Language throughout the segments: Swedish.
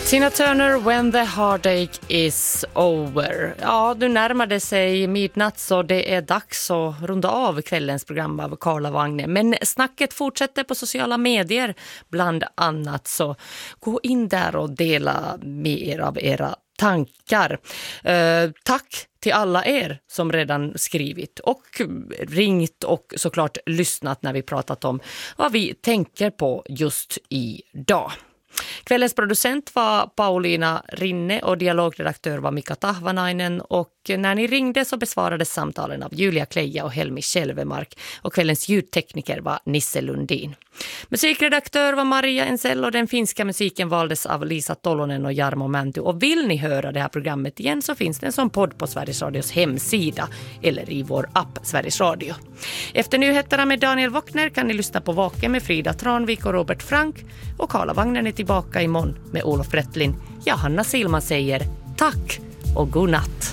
Tina Turner, When the Heartache is Over. Ja, nu närmar det sig midnatt så det är dags att runda av kvällens program av Karla Wagne. Men snacket fortsätter på sociala medier bland annat, så gå in där och dela med er av era tankar. Tack till alla er som redan skrivit och ringt och såklart lyssnat när vi pratat om vad vi tänker på just idag. Kvällens producent var Pauliina Rinne och dialogredaktör var Mika Tahvanainen, och när ni ringde så besvarades samtalen av Julia Kleja och Helmi Kälvemark, och kvällens ljudtekniker var Nisse Lundin. Musikredaktör var Maria Ensell och den finska musiken valdes av Lisa Tolonen och Jarmo Mänty. Och vill ni höra det här programmet igen så finns den som podd på Sveriges Radios hemsida eller i vår app Sveriges Radio. Efter nyheterna med Daniel Wockner kan ni lyssna på Vaken med Frida Tranvik och Robert Frank, och Karla Wagner är tillbaka imorgon med Olof Brettlin. Jag, Hanna Silman, säger tack och god natt.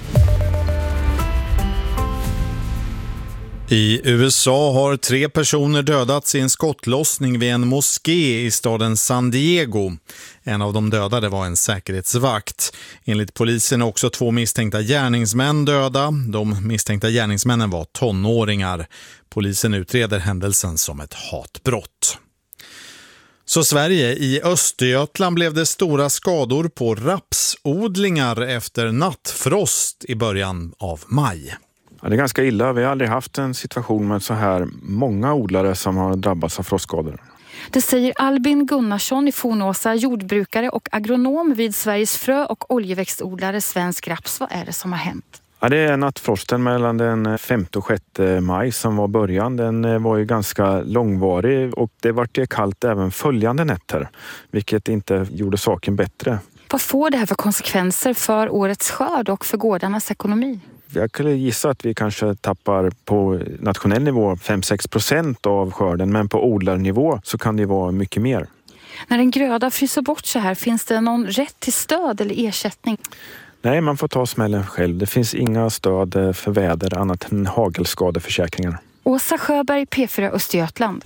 I USA har 3 personer dödats i en skottlossning vid en moské i staden San Diego. En av de dödade var en säkerhetsvakt. Enligt polisen är också 2 misstänkta gärningsmän döda. De misstänkta gärningsmännen var tonåringar. Polisen utreder händelsen som ett hatbrott. Så Sverige, i Östergötland blev det stora skador på rapsodlingar efter nattfrost i början av maj. Ja, det är ganska illa. Vi har aldrig haft en situation med så här många odlare som har drabbats av frostskador. Det säger Albin Gunnarsson i Fornåsa, jordbrukare och agronom vid Sveriges frö- och oljeväxtodlare Svensk Raps. Vad är det som har hänt? Ja, det är nattfrosten mellan den 5 och 6 maj som var början. Den var ju ganska långvarig och det var kallt även följande nätter, vilket inte gjorde saken bättre. Vad får det här för konsekvenser för årets skörd och för gårdarnas ekonomi? Jag skulle gissa att vi kanske tappar på nationell nivå 5-6% av skörden, men på odlarnivå så kan det vara mycket mer. När en gröda fryser bort så här, finns det någon rätt till stöd eller ersättning? Nej, man får ta smällen själv. Det finns inga stöd för väder annat än hagelskadeförsäkringar. Åsa Sjöberg, P4 Östergötland.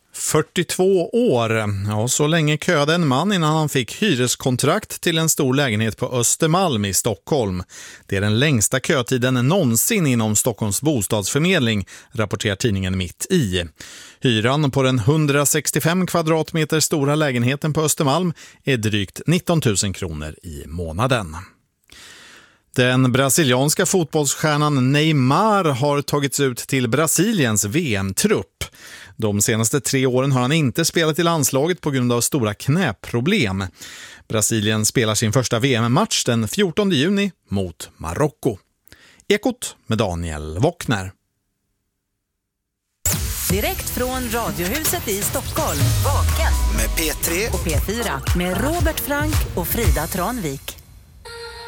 42 år. Ja, så länge köade en man innan han fick hyreskontrakt till en stor lägenhet på Östermalm i Stockholm. Det är den längsta kötiden någonsin inom Stockholms bostadsförmedling, rapporterar tidningen Mitt i. Hyran på den 165 kvadratmeter stora lägenheten på Östermalm är drygt 19 000 kronor i månaden. Den brasilianska fotbollsstjärnan Neymar har tagits ut till Brasiliens VM-trupp. De senaste 3 åren har han inte spelat i landslaget på grund av stora knäproblem. Brasilien spelar sin första VM-match den 14 juni mot Marocko. Ekot med Daniel Wockner. Direkt från Radiohuset i Stockholm. Vaken med P3 och P4 med Robert Frank och Frida Tranvik.